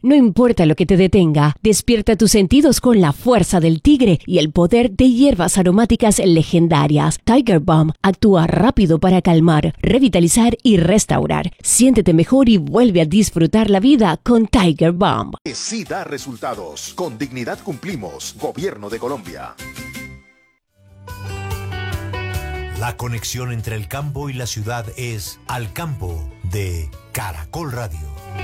No importa lo que te detenga, despierta tus sentidos con la fuerza del tigre y el poder de hierbas aromáticas legendarias. Tiger Balm actúa rápido para calmar, revitalizar y restaurar. Siéntete mejor y vuelve a disfrutar la vida con Tiger Balm. Sí da resultados. Con dignidad cumplimos. Gobierno de Colombia. La conexión entre el campo y la ciudad es Al Campo de Caracol Radio.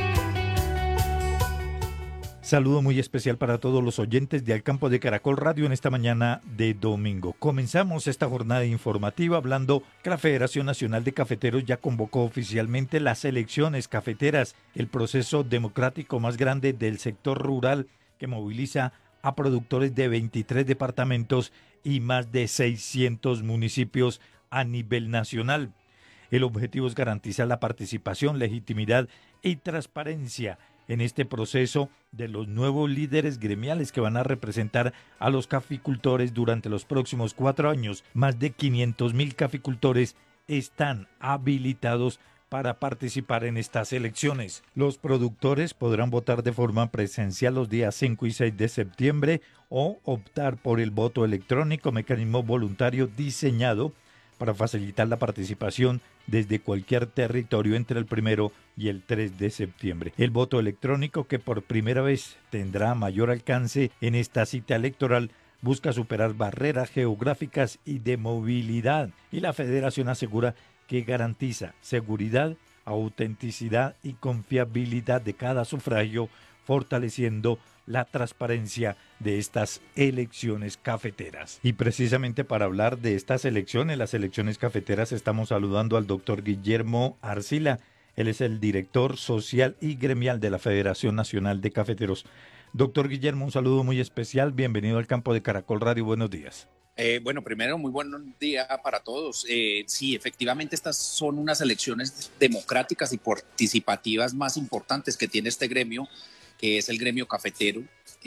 Saludo muy especial para todos los oyentes de Al Campo de Caracol Radio en esta mañana de domingo. Comenzamos esta jornada informativa hablando que la Federación Nacional de Cafeteros ya convocó oficialmente las elecciones cafeteras, el proceso democrático más grande del sector rural que moviliza a productores de 23 departamentos y más de 600 municipios a nivel nacional. El objetivo es garantizar la participación, legitimidad y transparencia en este proceso de los nuevos líderes gremiales que van a representar a los caficultores durante los próximos 4 años. Más de 500.000 caficultores están habilitados para participar en estas elecciones. Los productores podrán votar de forma presencial los días 5 y 6 de septiembre o optar por el voto electrónico, mecanismo voluntario diseñado para facilitar la participación desde cualquier territorio entre el 1 y el 3 de septiembre. El voto electrónico, que por primera vez tendrá mayor alcance en esta cita electoral, busca superar barreras geográficas y de movilidad, y la Federación asegura que garantiza seguridad, autenticidad y confiabilidad de cada sufragio, fortaleciendo la transparencia de estas elecciones cafeteras. Y precisamente para hablar de estas elecciones, las elecciones cafeteras, estamos saludando al doctor Guillermo Arcila. Él es el director social y gremial de la Federación Nacional de Cafeteros. Doctor Guillermo, un saludo muy especial. Bienvenido al Campo de Caracol Radio. Buenos días. Bueno, primero, muy buen día para todos. Sí, efectivamente, estas son unas elecciones democráticas y participativas más importantes que tiene este gremio, que es el gremio cafetero.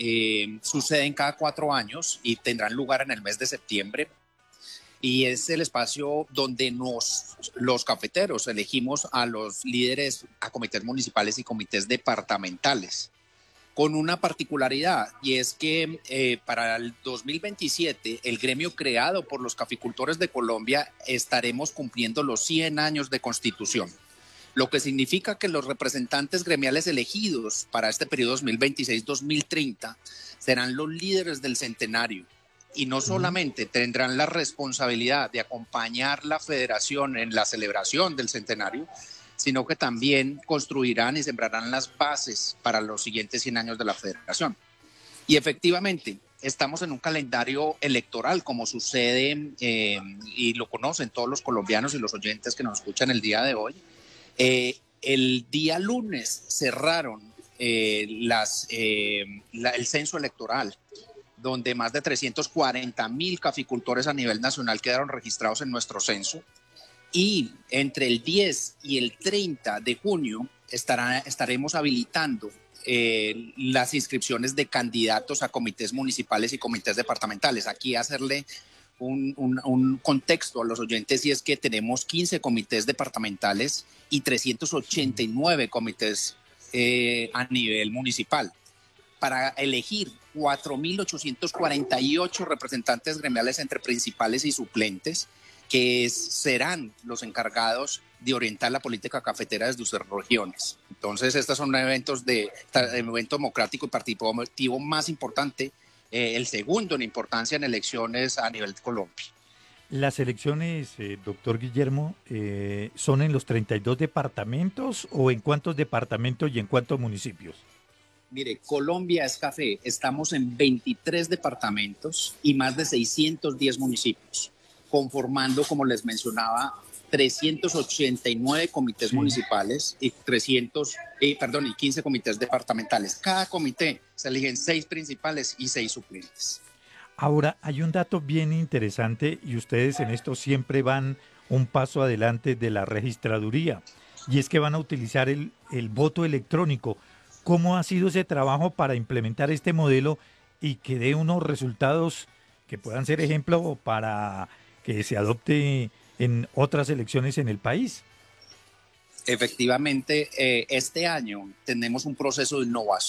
Suceden cada 4 años y tendrán lugar en el mes de septiembre. Y es el espacio donde los cafeteros elegimos a los líderes, a comités municipales y comités departamentales, con una particularidad, y es que para el 2027, el gremio creado por los caficultores de Colombia, estaremos cumpliendo los 100 años de constitución, lo que significa que los representantes gremiales elegidos para este periodo 2026-2030 serán los líderes del centenario, y no solamente tendrán la responsabilidad de acompañar la federación en la celebración del centenario, sino que también construirán y sembrarán las bases para los siguientes 100 años de la federación. Y efectivamente, estamos en un calendario electoral, como sucede, y lo conocen todos los colombianos y los oyentes que nos escuchan el día de hoy. El día lunes cerraron el censo electoral, donde más de 340.000 caficultores a nivel nacional quedaron registrados en nuestro censo. Y entre el 10 y el 30 de junio estaremos habilitando las inscripciones de candidatos a comités municipales y comités departamentales. Aquí hacerle un contexto a los oyentes, y es que tenemos 15 comités departamentales y 389 comités a nivel municipal, para elegir 4.848 representantes gremiales entre principales y suplentes, que serán los encargados de orientar la política cafetera desde sus regiones. Entonces, estos son evento democrático y participativo más importante, el segundo en importancia en elecciones a nivel de Colombia. Las elecciones, doctor Guillermo, ¿son en los 32 departamentos o en cuántos departamentos y en cuántos municipios? Mire, Colombia es café. Estamos en 23 departamentos y más de 610 municipios, conformando, como les mencionaba, 389 comités municipales y 15 comités departamentales. Cada comité se eligen 6 principales y 6 suplentes. Ahora, hay un dato bien interesante, y ustedes en esto siempre van un paso adelante de la registraduría, y es que van a utilizar el voto electrónico. ¿Cómo ha sido ese trabajo para implementar este modelo y que dé unos resultados que puedan ser ejemplo para que se adopte en otras elecciones en el país? Efectivamente, este año tenemos un proceso de innovación